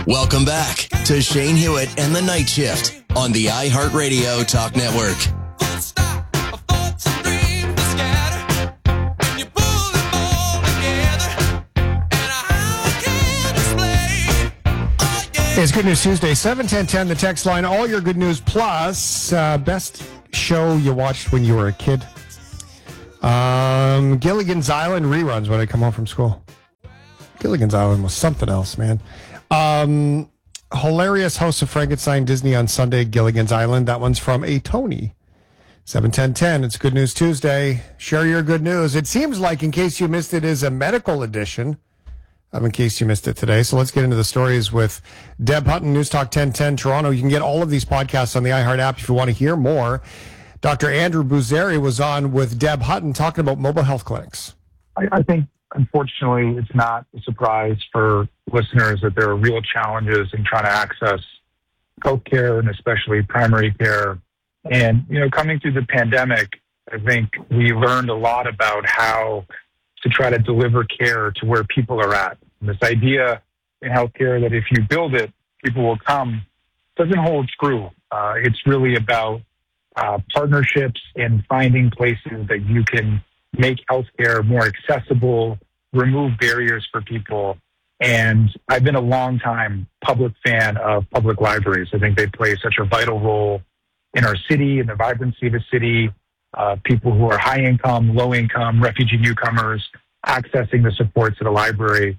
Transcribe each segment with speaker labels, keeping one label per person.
Speaker 1: Welcome back to Shane Hewitt and the Night Shift on the iHeartRadio Talk Network.
Speaker 2: It's Good News Tuesday, 7-10-10, the text line. All your good news plus best show you watched when you were a kid. Gilligan's Island reruns when I come home from school. Gilligan's Island was something else, man. Hilarious House of Frankenstein, Disney on Sunday, Gilligan's Island. That one's from a Tony. 7-10-10, it's Good News Tuesday. Share your good news. It seems like, in case you missed it, is a medical edition. In case you missed it today. So let's get into the stories with Deb Hutton, News Talk 1010 Toronto. You can get all of these podcasts on the iHeart app if you want to hear more. Dr. Andrew Buzeri was on with Deb Hutton talking about mobile health clinics.
Speaker 3: I think, unfortunately, it's not a surprise for listeners that there are real challenges in trying to access healthcare and especially primary care. And, coming through the pandemic, I think we learned a lot about how to try to deliver care to where people are at. And this idea in healthcare that if you build it, people will come, doesn't hold true. It's really about partnerships and finding places that you can make healthcare more accessible, remove barriers for people. And I've been a long-time public fan of public libraries. I think they play such a vital role in our city and the vibrancy of the city. People who are high income, low income, refugee newcomers, accessing the supports of the library.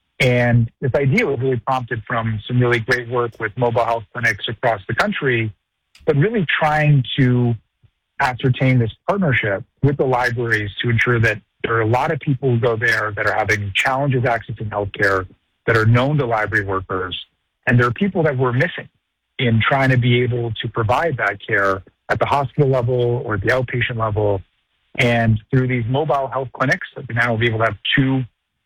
Speaker 3: And this idea was really prompted from some really great work with mobile health clinics across the country, but really trying to ascertain this partnership with the libraries to ensure that there are a lot of people who go there that are having challenges accessing healthcare that are known to library workers. And there are people that we're missing in trying to be able to provide that care at the hospital level or at the outpatient level. And through these mobile health clinics, we now will be able to have two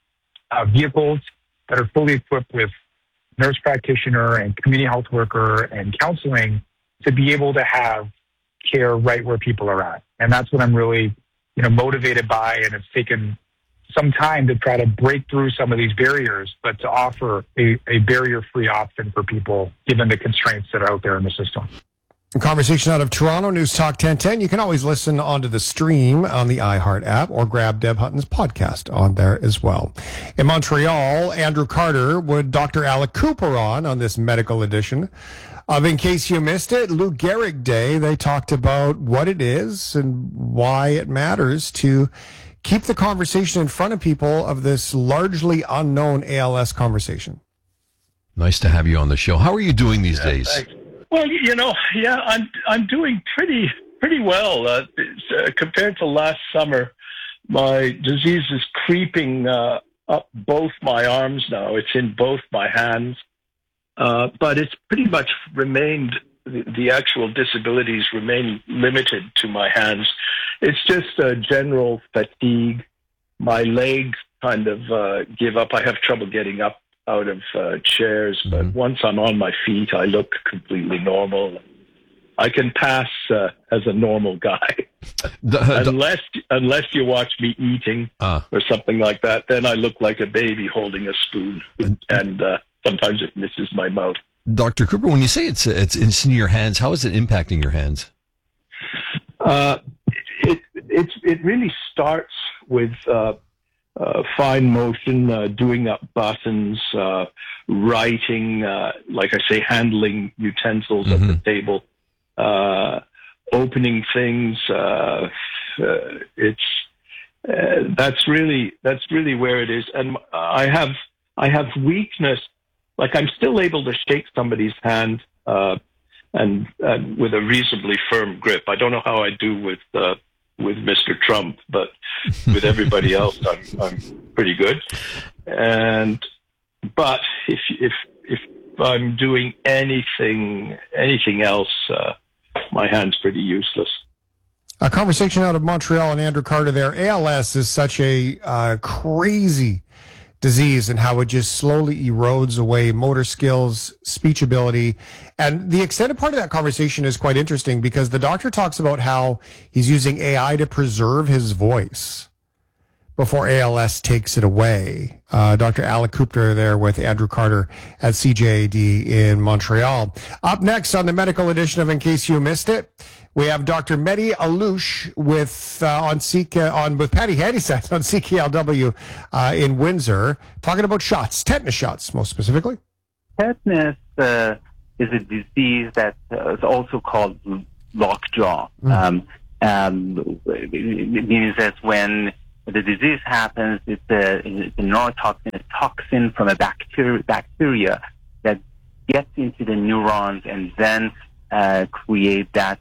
Speaker 3: vehicles that are fully equipped with nurse practitioner and community health worker and counseling to be able to have care right where people are at. And that's what I'm really, motivated by. And it's taken some time to try to break through some of these barriers, but to offer a barrier-free option for people, given the constraints that are out there in the system.
Speaker 2: A conversation out of Toronto, News Talk 1010. You can always listen onto the stream on the iHeart app or grab Deb Hutton's podcast on there as well. In Montreal, Andrew Carter with Dr. Alec Cooper on this medical edition of In Case You Missed It, Lou Gehrig Day. They talked about what it is and why it matters to keep the conversation in front of people of this largely unknown ALS conversation.
Speaker 4: Nice to have you on the show. How are you doing these days?
Speaker 5: Thanks. Well, I'm doing pretty well compared to last summer. My disease is creeping up both my arms now. It's in both my hands, but it's pretty much remained. The actual disabilities remain limited to my hands. It's just general fatigue. My legs kind of give up. I have trouble getting up out of chairs, but once I'm on my feet, I look completely normal. I can pass as a normal guy, unless you watch me eating or something like that. Then I look like a baby holding a spoon, and sometimes it misses my mouth.
Speaker 4: Dr. Cooper, when you say it's in your hands, how is it impacting your hands?
Speaker 5: It really starts with fine motion, doing up buttons, writing, like I say, handling utensils at the table, opening things. That's really where it is. And I have weakness. Like I'm still able to shake somebody's hand and with a reasonably firm grip. I don't know how I do with Mr. Trump, but with everybody else, I'm pretty good. But if I'm doing anything else, my hand's pretty useless.
Speaker 2: A conversation out of Montreal and Andrew Carter there. ALS is such a crazy disease and how it just slowly erodes away motor skills, speech ability. And the extended part of that conversation is quite interesting because the doctor talks about how he's using AI to preserve his voice. before ALS takes it away. Dr. Alec Cooper there with Andrew Carter at CJAD in Montreal. Up next on the medical edition of In Case You Missed It, we have Dr. Mehdi Allouche with Patty Handyside on CKLW in Windsor, talking about shots, tetanus shots, most specifically.
Speaker 6: Tetanus is a disease that is also called lockjaw. It means that when the disease happens, it's a neurotoxin, a toxin from a bacteria that gets into the neurons and then create that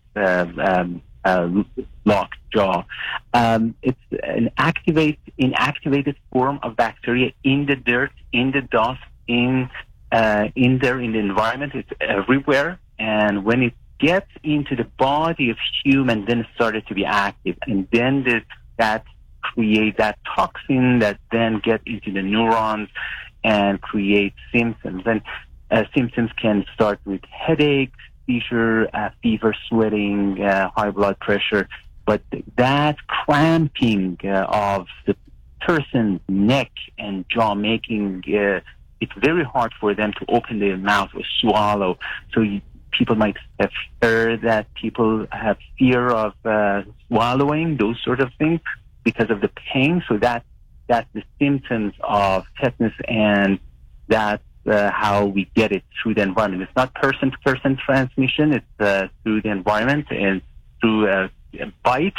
Speaker 6: locked jaw. It's an inactivated form of bacteria in the dirt, in the dust, in the environment. It's everywhere, and when it gets into the body of human, then it started to be active, and then that create that toxin that then get into the neurons and create symptoms. And symptoms can start with headache, seizure, fever, sweating, high blood pressure. But that cramping of the person's neck and jaw, making it's very hard for them to open their mouth or swallow. So people might have heard that people have fear of swallowing, those sort of things, because of the pain. So that's the symptoms of tetanus, and that's how we get it through the environment. It's not person-to-person transmission. It's through the environment and through a bite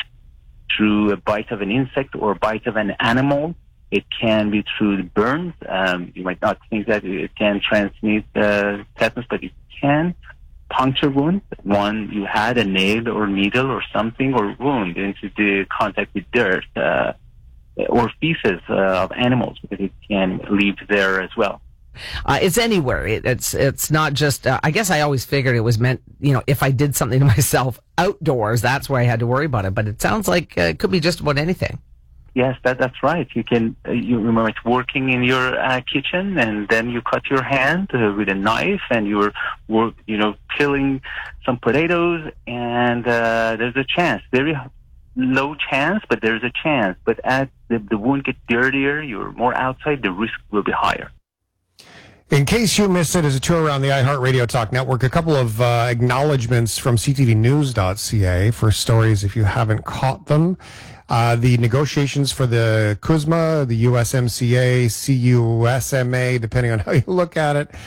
Speaker 6: of an insect or a bite of an animal. It can be through burns. You might not think that it can transmit tetanus, but it can. Puncture wound, one you had a nail or needle or something or wound into the contact with dirt or feces of animals, because it can leave there as well.
Speaker 7: It's anywhere. It's not just, I guess I always figured it was meant, if I did something to myself outdoors, that's where I had to worry about it. But it sounds like it could be just about anything.
Speaker 6: Yes, that's right. You can, you remember working in your kitchen, and then you cut your hand with a knife, and you were, peeling some potatoes, and there's a chance, very low chance, but there's a chance. But as the wound gets dirtier, you're more outside, the risk will be higher.
Speaker 2: In case you missed it, as a tour around the iHeartRadio Talk Network, a couple of acknowledgments from ctvnews.ca for stories if you haven't caught them. The negotiations for the CUSMA, the USMCA, CUSMA, depending on how you look at it.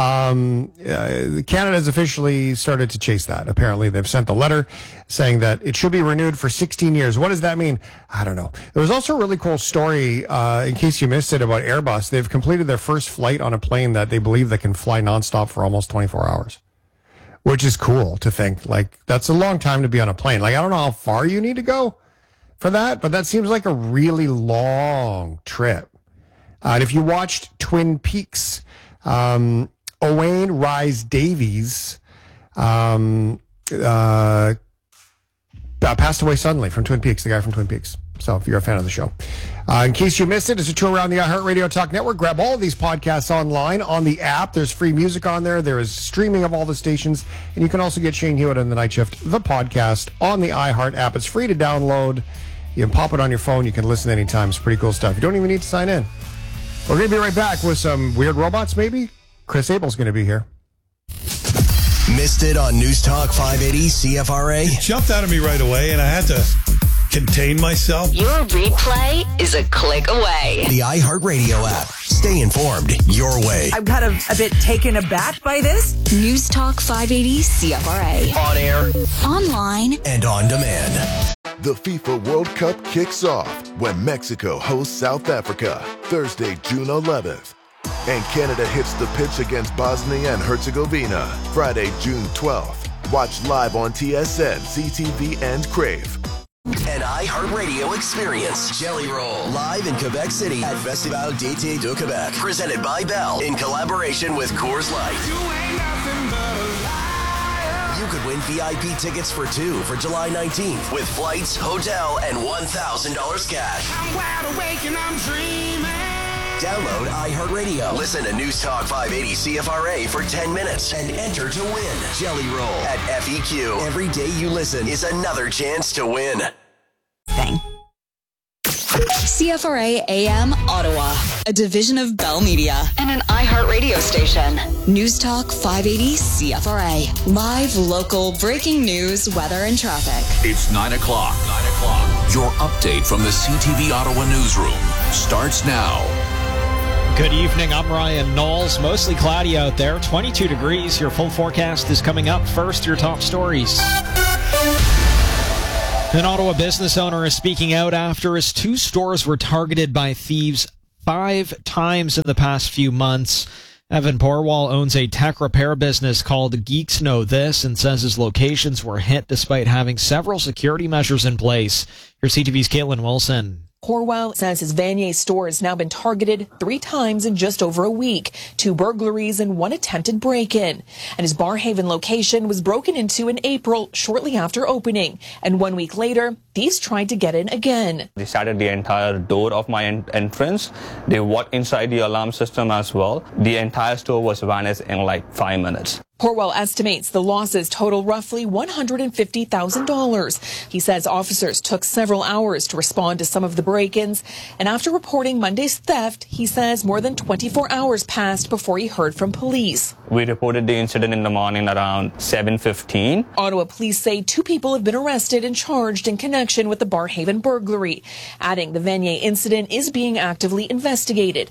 Speaker 2: Canada has officially started to chase that. Apparently, they've sent a letter saying that it should be renewed for 16 years. What does that mean? I don't know. There was also a really cool story, in case you missed it, about Airbus. They've completed their first flight on a plane that they believe that can fly nonstop for almost 24 hours, which is cool to think. Like, that's a long time to be on a plane. Like, I don't know how far you need to go for that, but that seems like a really long trip. And if you watched Twin Peaks, Owain Rhys Davies passed away suddenly from Twin Peaks, the guy from Twin Peaks. So if you're a fan of the show. In case you missed it, it's a tour around the iHeartRadio Talk Network. Grab all of these podcasts online on the app. There's free music on there. There is streaming of all the stations. And you can also get Shane Hewitt and The Night Shift, the podcast, on the iHeart app. It's free to download. You can pop it on your phone. You can listen anytime. It's pretty cool stuff. You don't even need to sign in. We're going to be right back with some weird robots, maybe. Chris Abel's going to be here.
Speaker 1: Missed it on News Talk 580 CFRA?
Speaker 8: It jumped out of me right away, and I had to contain myself.
Speaker 9: Your replay is a click away.
Speaker 1: The iHeartRadio app. Stay informed your way.
Speaker 10: I'm kind of a bit taken aback by this.
Speaker 9: News Talk 580 CFRA.
Speaker 1: On air,
Speaker 9: online,
Speaker 1: and on demand.
Speaker 11: The FIFA World Cup kicks off when Mexico hosts South Africa Thursday, June 11th. And Canada hits the pitch against Bosnia and Herzegovina Friday, June 12th. Watch live on TSN, CTV, and Crave.
Speaker 1: An iHeartRadio experience. Jelly Roll, live in Quebec City at Festival d'été de Québec. Presented by Bell in collaboration with Coors Light. You could win VIP tickets for two for July 19th with flights, hotel, and $1,000 cash. I'm wide awake and I'm dreaming. Download iHeartRadio. Listen to News Talk 580 CFRA for 10 minutes and enter to win. Jelly Roll at FEQ. Every day you listen is another chance to win.
Speaker 9: Thing. CFRA AM Ottawa, a division of Bell Media and an iHeartRadio station. News Talk 580 CFRA. Live, local, breaking news, weather, and traffic.
Speaker 12: It's 9 o'clock. Your update from the CTV Ottawa newsroom starts now.
Speaker 13: Good evening. I'm Ryan Knowles. Mostly cloudy out there. 22 degrees. Your full forecast is coming up. First, your top stories. An Ottawa business owner is speaking out after his 2 stores were targeted by thieves 5 times in the past few months. Evan Porwal owns a tech repair business called Geeks Know This and says his locations were hit despite having several security measures in place. Here's CTV's Caitlin Wilson.
Speaker 14: Porwal says his Vanier store has now been targeted 3 times in just over a week, 2 burglaries and 1 attempted break-in. And his Barhaven location was broken into in April, shortly after opening. And 1 week later, thieves tried to get in again.
Speaker 15: They shattered the entire door of my entrance. They walked inside the alarm system as well. The entire store was vanished in like 5 minutes.
Speaker 14: Porwal estimates the losses total roughly $150,000. He says officers took several hours to respond to some of the break-ins, and after reporting Monday's theft, he says more than 24 hours passed before he heard from police.
Speaker 15: We reported the incident in the morning around 7:15.
Speaker 14: Ottawa police say 2 people have been arrested and charged in connection with the Barhaven burglary, adding the Vanier incident is being actively investigated.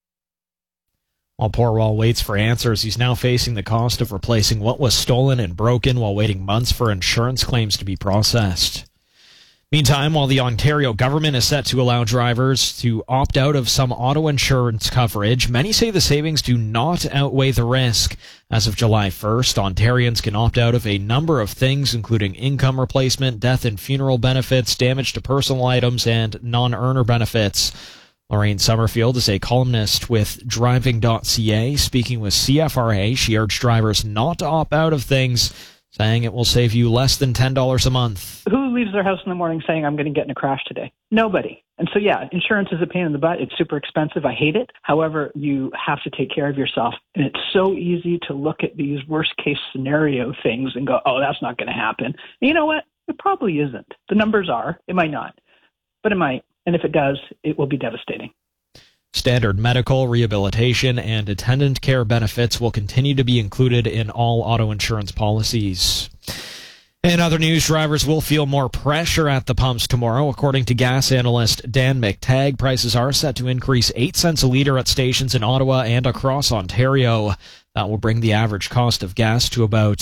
Speaker 13: While Porwal waits for answers, he's now facing the cost of replacing what was stolen and broken while waiting months for insurance claims to be processed. Meantime, while the Ontario government is set to allow drivers to opt out of some auto insurance coverage, many say the savings do not outweigh the risk. As of July 1st, Ontarians can opt out of a number of things, including income replacement, death and funeral benefits, damage to personal items, and non-earner benefits. Lorraine Summerfield is a columnist with Driving.ca. Speaking with CFRA, she urged drivers not to opt out of things, saying it will save you less than $10 a month.
Speaker 16: Who leaves their house in the morning saying, I'm going to get in a crash today? Nobody. And so, yeah, insurance is a pain in the butt. It's super expensive. I hate it. However, you have to take care of yourself. And it's so easy to look at these worst-case scenario things and go, oh, that's not going to happen. And you know what? It probably isn't. The numbers are. It might not. But it might. And if it does, it will be devastating.
Speaker 13: Standard medical, rehabilitation, and attendant care benefits will continue to be included in all auto insurance policies. In other news, drivers will feel more pressure at the pumps tomorrow. According to gas analyst Dan McTagg, prices are set to increase 8 cents a litre at stations in Ottawa and across Ontario. That will bring the average cost of gas to about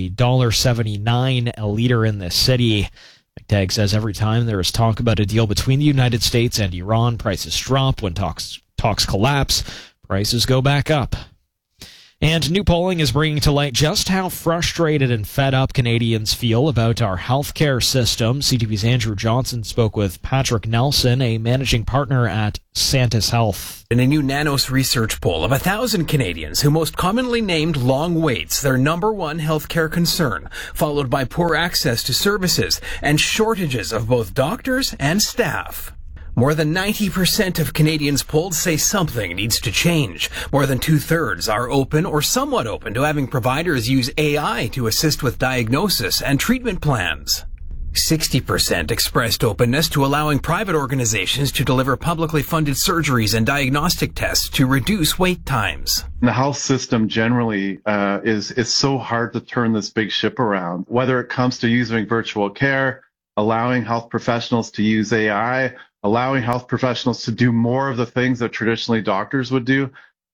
Speaker 13: $1.79 a litre in this city. McTagg says every time there is talk about a deal between the United States and Iran, prices drop. When talks collapse, prices go back up. And new polling is bringing to light just how frustrated and fed up Canadians feel about our healthcare system. CTV's Andrew Johnson spoke with Patrick Nelson, a managing partner at Santis Health.
Speaker 17: In a new Nanos research poll of 1,000 Canadians who most commonly named long waits their number one healthcare concern, followed by poor access to services and shortages of both doctors and staff. More than 90% of Canadians polled say something needs to change. More than 2/3 are open or somewhat open to having providers use AI to assist with diagnosis and treatment plans. 60% expressed openness to allowing private organizations to deliver publicly funded surgeries and diagnostic tests to reduce wait times.
Speaker 18: The health system generally it's so hard to turn this big ship around, whether it comes to using virtual care, allowing health professionals to use AI, allowing health professionals to do more of the things that traditionally doctors would do.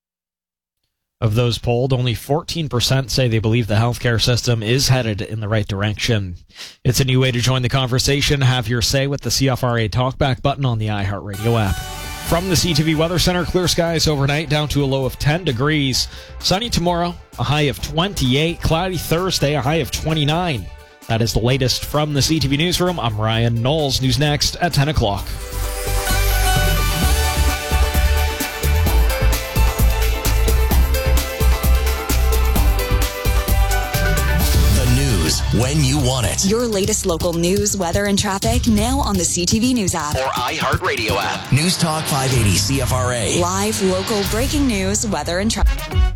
Speaker 13: Of those polled, only 14% say they believe the healthcare system is headed in the right direction. It's a new way to join the conversation. Have your say with the CFRA Talkback button on the iHeartRadio app. From the CTV Weather Center, clear skies overnight down to a low of 10 degrees. Sunny tomorrow, a high of 28. Cloudy Thursday, a high of 29. That is the latest from the CTV Newsroom. I'm Ryan Knowles. News next at 10 o'clock.
Speaker 1: When you want it.
Speaker 9: Your latest local news, weather, and traffic now on the CTV News app.
Speaker 1: Or iHeartRadio app. News Talk 580 CFRA.
Speaker 9: Live, local, breaking news, weather, and traffic.